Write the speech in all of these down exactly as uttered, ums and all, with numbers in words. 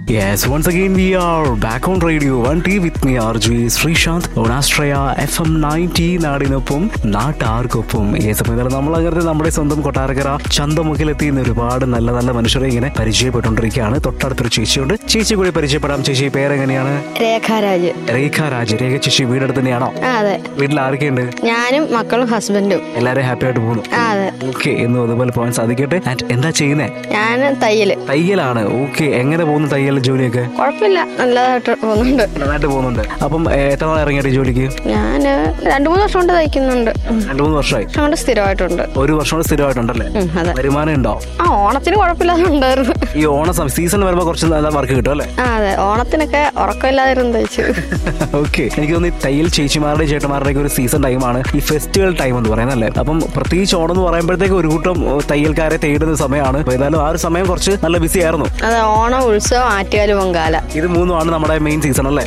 Yes, once again we are back on Radio one T with me R J Srishant on Astraya F M ninety നാടിനൊപ്പം നാട്ടാർക്കൊപ്പം. ഈ സമയത്ത് നമ്മൾ അങ്ങനെ നമ്മുടെ സ്വന്തം കൊട്ടാരക്കര ചന്തമുഖിലെത്തിയുന്ന ഒരുപാട് നല്ല നല്ല മനുഷ്യരെ ഇങ്ങനെ പരിചയപ്പെട്ടുകൊണ്ടിരിക്കുകയാണ്. തൊട്ടടുത്തൊരു ചേച്ചിയുണ്ട്. ചേച്ചി കൂടി പരിചയപ്പെടാം. ചേച്ചി പേരെങ്ങനെയാണ്? രേഖാരാജ്. രേഖാരാജ്. രേഖ ചേച്ചി വീടെടുത്ത് തന്നെയാണോ? അതെ. വീട്ടിൽ ആരൊക്കെയുണ്ട്? ഞാനും മക്കളും ഹസ്ബൻഡും. എല്ലാരും ഹാപ്പി ആയിട്ട് പോകുന്നു? അതെ. ഓക്കെ, എന്നും അതുപോലെ പോകാൻ സാധിക്കട്ടെ. എന്താ ചെയ്യുന്നേ? ഞാൻ തയ്യല്. തയ്യലാണ്. ഓക്കെ, എങ്ങനെ പോകുന്നു തയ്യൽ ജോലിയൊക്കെ? കുഴപ്പമില്ല, നല്ലതായിട്ട് പോകുന്നുണ്ട്. നന്നായിട്ട് പോകുന്നുണ്ട്. അപ്പം എത്ര നാൾ ഇറങ്ങിയിട്ട് ജോലിക്ക്? ഞാൻ രണ്ടു മൂന്ന് വർഷം കൊണ്ട് തയ്ക്കുന്നുണ്ട്. രണ്ടു മൂന്ന് വർഷമായി കൊണ്ട് സ്ഥിരമായിട്ടുണ്ട്. ഒരു വർഷം കൊണ്ട് സ്ഥിരമായിട്ടുണ്ടല്ലേ? വരുമാനം ഉണ്ടോ? ആ, ഓണത്തിന് കുഴപ്പമില്ലാതുണ്ടായിരുന്നു. ഈ ഓണ സീസൺ വരുമ്പോ കുറച്ച് നല്ല വർക്ക് കിട്ടും അല്ലേ? അതെ, ഓണത്തിനൊക്കെ ഉറക്കമില്ലാതിരുന്ന് തയ്ച്ചു. ഓക്കെ, എനിക്ക് തോന്നുന്നു ഈ തയ്യൽ ചേച്ചിമാരുടെ ചേട്ടന്മാരുടെ ഒരു സീസൺ ടൈമാണ് ഈ ഫെസ്റ്റിവൽ ടൈം എന്ന് പറയുന്നല്ലേ. അപ്പം പ്രത്യേകിച്ച് ഓണം എന്ന് പറയുമ്പോഴത്തേക്ക് ഒരു കൂട്ടം തയ്യൽക്കാരെ തേടുന്ന സമയമാണ്. ഏതായാലും ആ ഒരു സമയം കുറച്ച് നല്ല ബിസി ആയിരുന്നു. അതെ, ഓണം, ഉത്സവം, ആറ്റുകാല്, പൊങ്കാല, ഇത് മൂന്നുമാണ് നമ്മുടെ മെയിൻ സീസൺ അല്ലേ?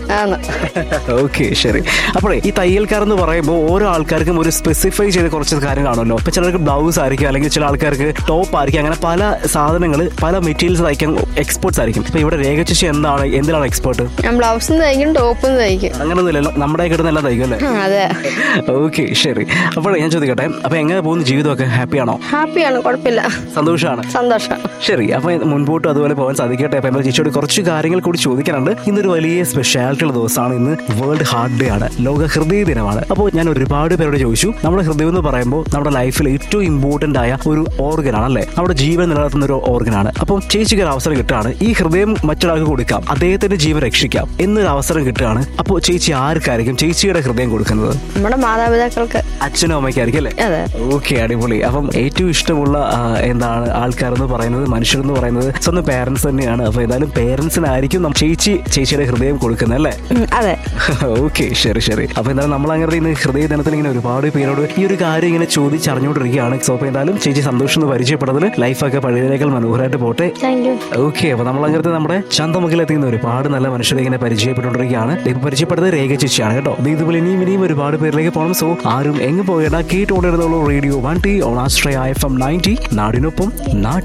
ഓക്കെ, ശരി. അപ്പോഴേ ഈ തയ്യൽക്കാരെന്ന് പറയുമ്പോൾ ഓരോ ആൾക്കാർക്കും ഒരു സ്പെസിഫൈ ചെയ്ത കുറച്ച് കാര്യം കാണുമല്ലോ. ഇപ്പൊ ചിലർക്ക് ബ്ലൗസ് ആയിരിക്കും, അല്ലെങ്കിൽ ചില ആൾക്കാർക്ക് ടോപ്പ് ആയിരിക്കും. അങ്ങനെ പല സാധനങ്ങൾ, പല മെറ്റീരിയൽസ് തയ്ക്കാൻ എക്സ്പേർട്സ് ആയിരിക്കും. ഇപ്പൊ ഇവിടെ രേഖ ചേച്ചി എന്താണ് എന്തിനാണ് എക്സ്പേർട്ട്? ഞാൻ ബ്ലൗസും തയ്ക്കും, ടോപ്പും തയ്ക്കും. അങ്ങനൊന്നുമില്ലല്ലോ, നമ്മുടെ കിട്ടുന്നെല്ലാം തയ്ക്കും അല്ലേ? അതെ. ഓക്കെ, ശരി. അപ്പോഴേ ഞാൻ ചോദിക്കട്ടെ, അപ്പൊ എങ്ങനെ പോകുന്നു ജീവിതമൊക്കെ? ഹാപ്പിയാണോ? ഹാപ്പിയാണ്, കുഴപ്പമില്ല, സന്തോഷമാണ്. സന്തോഷം. ശരി, അപ്പൊ മുൻപോട്ട് അതുപോലെ പോകാൻ സാധിക്കട്ടെ. അപ്പൊ എന്റെ ചേച്ചിയോട് കുറച്ച് കാര്യങ്ങൾ കൂടി ചോദിക്കാനുണ്ട്. ഇന്നൊരു വലിയ സ്പെഷ്യാലിറ്റി ഉള്ള ദിവസമാണ്. ഇന്ന് വേൾഡ് ഹാർട്ട് ഡേ ആണ്, ലോക ഹൃദയ ദിനമാണ്. അപ്പോൾ ഞാൻ ഒരുപാട് പേരോട് ചോദിച്ചു, നമ്മുടെ ഹൃദയം എന്ന് പറയുമ്പോൾ നമ്മുടെ ലൈഫിൽ ഏറ്റവും ഇമ്പോർട്ടന്റ് ആയ ഒരു ഓർഗൻ ആണല്ലേ, നമ്മുടെ ജീവൻ നിലനിർത്തുന്ന ഒരു ഓർഗൻ ആണ്. അപ്പോൾ ചേച്ചിക്ക് ഒരു അവസരം കിട്ടുകയാണ്, ഈ ഹൃദയം മറ്റൊരാൾക്ക് കൊടുക്കാം, അദ്ദേഹത്തിന്റെ ജീവൻ രക്ഷിക്കാം എന്നൊരു അവസരം കിട്ടുകയാണ്. അപ്പോൾ ചേച്ചി ആർക്കായിരിക്കും ചേച്ചിയുടെ ഹൃദയം കൊടുക്കുന്നത്? നമ്മുടെ മാതാപിതാക്കൾക്ക്, അച്ഛനും അമ്മയ്ക്കായിരിക്കും അല്ലേ? അതെ. ഓക്കെ, അടിപൊളി. അപ്പം ഏറ്റവും ഇഷ്ടമുള്ള എന്താണ് ആൾക്കാരെന്ന് പറയുന്നത്, മനുഷ്യരെന്ന് പറയുന്നത് സ്വന്തം പേരൻസ് തന്നെയാണ്. അപ്പൊ ഏതായാലും പേരൻസിനായിരിക്കും ചേച്ചി ചേച്ചിയുടെ ഹൃദയം കൊടുക്കുന്നത് അല്ലേ? അതെ. ഓക്കെ, ശരി ശരി. അപ്പൊ എന്തായാലും നമ്മൾ അങ്ങനെ ഇന്ന് ഹൃദയ ദിനത്തിൽ ഇങ്ങനെ ഒരുപാട് പേരോട് ഈ ഒരു കാര്യം ഇങ്ങനെ ചോദിച്ചറിഞ്ഞുകൊണ്ടിരിക്കുകയാണ്. സോ അപ്പൊ എന്തായാലും ചേച്ചി സന്തോഷം എന്ന് പരിചയപ്പെടുന്നതിൽ ലൈഫൊക്കെ പഴയതിനേക്കാൾ മനോഹരമായിട്ട് പോട്ടെ. ഓക്കെ, അപ്പൊ നമ്മൾ അങ്ങനത്തെ നമ്മുടെ ചന്തമുഖിലെത്തിക്കുന്ന ഒരുപാട് നല്ല മനുഷ്യരെ ഇങ്ങനെ പരിചയപ്പെട്ടുകൊണ്ടിരിക്കുകയാണ്. ഇപ്പൊ പരിചയപ്പെടുന്നത് രേഖ ചേച്ചിയാണ് കേട്ടോ. ഇതുപോലെ ഇനിയും ഇനിയും ഒരുപാട് പേരിലേക്ക് പോകണം. സോ ആരും എങ്ങ് പോകേണ്ട, കേട്ടുകൊണ്ടിരുന്നുള്ളൂ radio one T on ആസ്ട്രയ F M ninety നാടിനൊപ്പം നാട്ടിൽ.